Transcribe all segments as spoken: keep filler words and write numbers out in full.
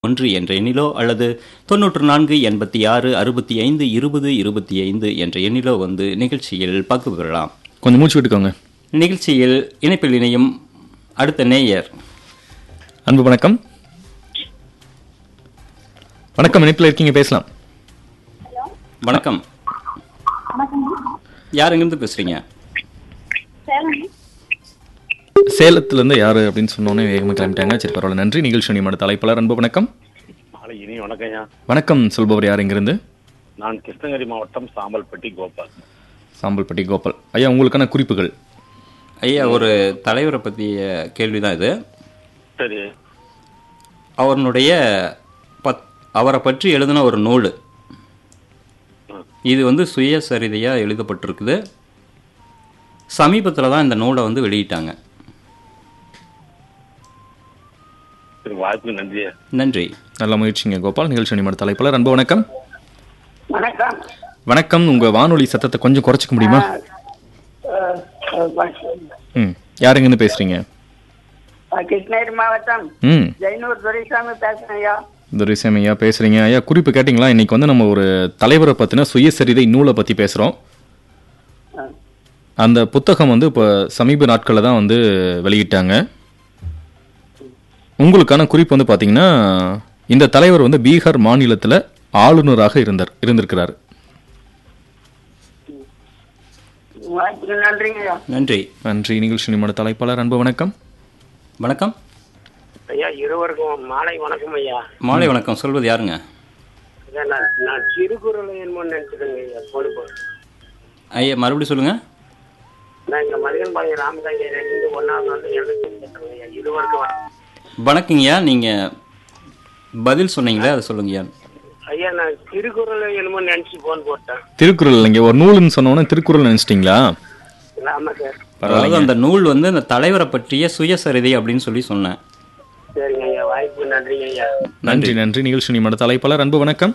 ஒன்று என்ற எண்ணிலோ அல்லது தொன்னூற்று நான்கு எண்பத்தி ஆறு அறுபத்தி ஐந்து இருபது இருபத்தி ஐந்து என்ற எண்ணிலோ வந்து நிகழ்ச்சியில் பங்கு பெறலாம். கொஞ்சம் மூச்சு விட்டுக்கோங்க. நிகழ்ச்சியில் இணைப்பில் இணையும் அடுத்த நேயர். அன்பு வணக்கம். வணக்கம், இணைப்பில் இருக்கீங்க, பேசலாம். வணக்கம். யார் எங்கிருந்து பேசுறீங்க? சேலத்திலிருந்து யாரு அப்படின்னு சொன்னோன்னே வேகமாக கிளம்பிட்டாங்க. சரி, பரவாயில்ல, நன்றி. நிகழ்ச்சி நிமிட தலைப்பாளர். அன்பு வணக்கம். வணக்கம். வணக்கம், சொல்பவர் யார் எங்கிருந்து? நான் கிருஷ்ணகிரி மாவட்டம் சாம்பல்பட்டி கோபால். சாம்பல்பட்டி கோபால் ஐயா, உங்களுக்கான குறிப்புகள். ஐயா, ஒரு தலைவரை பற்றிய கேள்விதான் இது. சரி. அவருடைய பத் அவரை பற்றி எழுதின ஒரு நூல் இது வந்து சுயசரிதையாக எழுதப்பட்டிருக்குது. சமீபத்தில் தான் இந்த நூலை வந்து வெளியிட்டாங்க. வாய்ப்பு நன்றி. நன்றி, நல்ல முயற்சிங்க கோபால். நிகழ்ச்சி நிமிட தலைப்பாளர். அன்பு வணக்கம். வணக்கம். வணக்கம். உங்க வானொலி சத்தத்தை கொஞ்சம் குறைச்சிக்க முடியுமா? ம் யார் எங்கேருந்து பேசுறீங்க? கிருஷ்ணகிரி மாவட்டம் ம் ஜெயனூர் துரைசாமி பேசுறேன் ஐயா. துரைசாமி ஐயா பேசுறீங்க. ஐயா, குறிப்பு கேட்டிங்களா? இன்னைக்கு வந்து நம்ம ஒரு தலைவரை பற்றின சுயசரிதை நூலை பற்றி பேசுகிறோம். அந்த புத்தகம் வந்து இப்போ சமீப நாட்களில் தான் வந்து வெளியிட்டாங்க. உங்களுக்கான குறிப்பு வந்து பார்த்தீங்கன்னா, இந்த தலைவர் வந்து பீகார் மாநிலத்தில் ஆளுநராக இருந்தார் இருந்திருக்கிறார். நன்றி. நன்றி. நிகழ்ச்சி நிமிட தலைப்பாளர். அன்பு வணக்கம். வணக்கம் ஐயா, இருவருக்கும் மாலை வணக்கம் ஐயா. மாலை வணக்கம். சொல்வது யாருங்க? நான் திருக்குறள் என்னமோன்னு நினைச்சிருங்க ஐயா. பொழுது ஐயா, மறுபடியும் சொல்லுங்க. நான் இங்க மதிகன்பாளையம் ராமதாங்க ஒன்னாவது வந்து எழுதி ஐயா. இருவருக்கும் வணக்கங்கய்யா. நீங்க பதில் சொன்னீங்களே, அதை சொல்லுங்கய்யா. ஐயா, நான் திருக்குறள் என்னமோ நினைச்சு போன் போட்டேன். திருக்குறள் இல்லைங்க, ஒரு நூல்னு சொன்னோன்னே திருக்குறள் நினைச்சிட்டீங்களா? ஆமா சார். அதாவது அந்த நூல் வந்து அந்த தலைவரை பற்றிய சுயசரிதை அப்படின்னு சொல்லி சொன்னேன். சரிங்க ஐயா, வாய்ப்பு நன்றிங்க ஐயா. நன்றி. நன்றி. நிகழ்ச்சி நிமிட தலைப்பாளர். அன்பு வணக்கம்.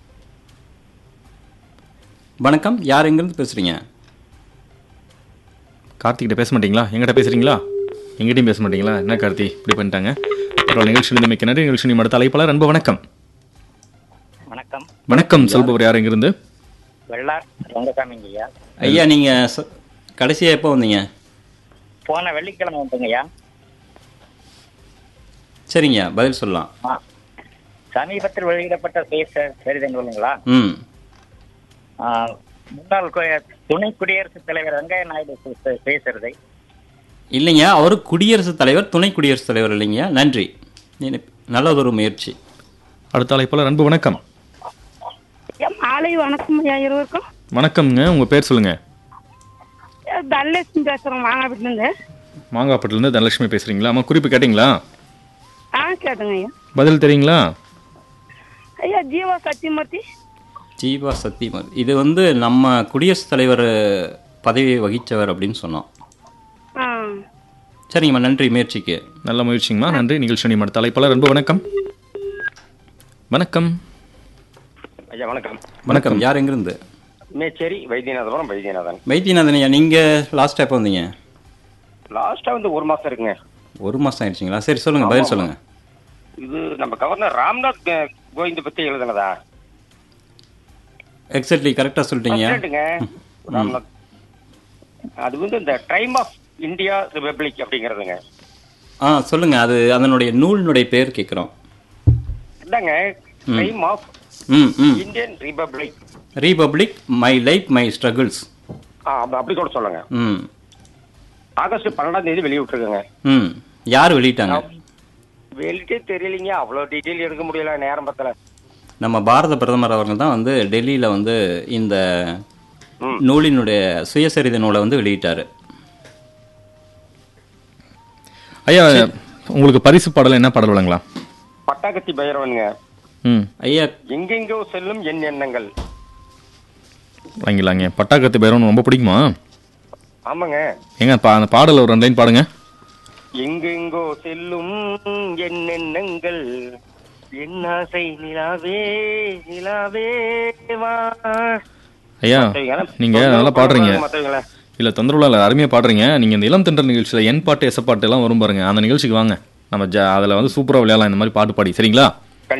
வணக்கம். யார் எங்கிருந்து பேசுறீங்க? கார்த்திகிட்ட பேச மாட்டீங்களா? எங்கிட்ட பேசுறீங்களா? எங்கிட்டையும் பேச மாட்டீங்களா? என்ன கார்த்தி இப்படி பண்ணிட்டாங்க? அப்புறம் நிகழ்ச்சி நிலைமைக்கு நன்றி. நிகழ்ச்சி நிமிட தலைப்பாளர். அன்பு வணக்கம். வணக்கம். வணக்கம். சொல்பவர் யார் எங்கிருந்து? வெள்ளார் ரங்கசாமிங்க ஐயா. ஐயா, நீங்க கடைசியா எப்போ வந்தீங்க? போன வெள்ளிக்கிழமை வந்துங்க ஐயா. சரிங்க, பதில் சொல்லலாம். சமீபத்தில் வெளியிடப்பட்ட சுயசரிதை நூலுங்களா? ம் முன்னாள் துணை குடியரசுத் தலைவர் வெங்கையா நாயுடு சுயசரிதை இல்லைங்க, அவரு குடியரசுத் தலைவர், துணை குடியரசுத் தலைவர் இல்லைங்க. நன்றி, நல்லதொரு முயற்சி. அடுத்த அழைப்பாளர். அன்பு வணக்கம். மாலை வணக்கம் ஐயா இருவருக்கும். வணக்கம்ங்க. உங்க பேர் சொல்லுங்க. தனலட்சுமி பேசுறேன், மாங்காப்பட்டிலிருந்து. மாங்காப்பட்டிலிருந்து தனலட்சுமி பேசுறீங்களா? அம்மா, குறிப்பு கேட்டீங்களா? ஆ கேட்டுங்க ஐயா. பதில் தெரியுங்களா? ஐயா, ஜீவா சத்தியமூர்த்தி. ஜீவா சத்தியமூர்த்தி இது வந்து நம்ம குடியரசுத் தலைவர் பதவியை வகிச்சவர் அப்படின்னு சொன்னோம். சரிங்கம்மா, நன்றி முயற்சிக்கு. நல்ல முயற்சிங்கம்மா, நன்றி. நிகழ்ச்சி நிமிட தலைப்பாளர். அன்பு வணக்கம். வணக்கம் ஐயா. வணக்கம். வணக்கம். யார் எங்கிருந்து? மேச்சேரி வைத்தியநாதபுரம் வைத்தியநாதன். வைத்தியநாதன் ஐயா, நீங்க லாஸ்ட் எப்போ வந்தீங்க? லாஸ்டா வந்து ஒரு மாசம் இருக்குங்க. ஒரு மாசம் ஆயிடுச்சுங்களா? சரி, சொல்லுங்க, பதில் சொல்லுங்க. இது நம்ம கவர்னர் ராம்நாத் கோவிந்த் பத்தி எழுதுனதா? எக்ஸாக்ட்லி, கரெக்டா சொல்லிட்டீங்க. ராம்நாத். அது வந்து இந்த டைம் ஆஃப் இந்தியா ரிபப்ளிக் அப்படிங்கிறதுங்க. ஆ சொல்லுங்க, அது அதனுடைய நூலினுடைய பேர் கேட்குறோம். இல்லைங்க, டைம் ஆஃப் ம் ம் Indian republic. Republic my life my struggles. ஆ, அப்படி கூட சொல்லுங்க. ம் ஆகஸ்ட் பன்னெண்டாம் தேதி வெளியிட்டிருக்குங்க. ம் யார் வெளியிட்டாங்க? வெளியிட்டே தெரியலீங்க, அவ்வளோ டீட்டெயில் எடுக்க முடியல, நேரம் பத்தல. நம்ம பாரத பிரதமர் அவர்கள் தான் வந்து டெல்லியில் வந்து இந்த நூலினுடைய சுயசரிதை நூலை வந்து வெளியிட்டாரு. ஐயா, உங்களுக்கு பரிசு பாடல் என்ன பாடல் வழங்கலாம்? பட்டாக்கத்தி பைரவனுங்க. ம் ஐயா, எங்கெங்கோ செல்லும் என் எண்ணங்கள் வாங்கிடலாங்க. பட்டாக்கத்தி பைரவன் ரொம்ப பிடிக்குமா? ஆமாங்க. எங்க அந்த பாடல் ஒரு ரெண்டு லைன் பாடுங்க. எங்கெங்கோ செல்லும் என் எண்ணங்கள் என் ஆசை நிலாவே நிலாவே வா. ஐயா, நீங்க நல்லா பாடுறீங்க. இல்ல தொந்தரவுல இல்ல, அருமையா பாடுறீங்க. நீங்க இந்த இளம் தென்றல் நிகழ்ச்சியில என் பாட்டு எசப்பாட்டு எல்லாம் வரும் பாருங்க, அந்த நிகழ்ச்சிக்கு வாங்க. நம்ம அதில் வந்து சூப்பராக விளையாடலாம் இந்த மாதிரி பாட்டு பாடி. சரிங்களா?